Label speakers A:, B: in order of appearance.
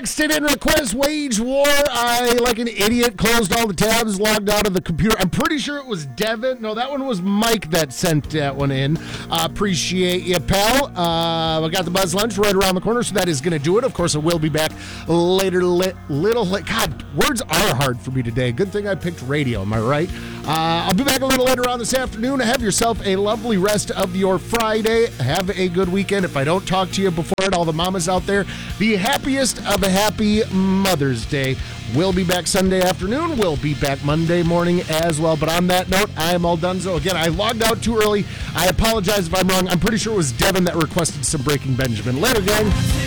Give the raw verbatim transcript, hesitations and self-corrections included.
A: texted in request wage war. I, like an idiot, closed all the tabs, logged out of the computer. I'm pretty sure it was Devin. No, that one was Mike that sent that one in. Uh, appreciate you, pal. Uh, I got the Buzz Lunch right around the corner, so that is going to do it. Of course, I will be back later. Li- little, li- God, words are hard for me today. Good thing I picked radio, am I right? Uh, I'll be back a little later on this afternoon. Have yourself a lovely rest of your Friday. Have a good weekend. If I don't talk to you before it, all the mamas out there, the happiest of a happy Mother's Day. We'll be back Sunday afternoon. We'll be back Monday morning as well. But on that note, I am all done. So again, I logged out too early. I apologize if I'm wrong. I'm pretty sure it was Devin that requested some Breaking Benjamin. Later, gang.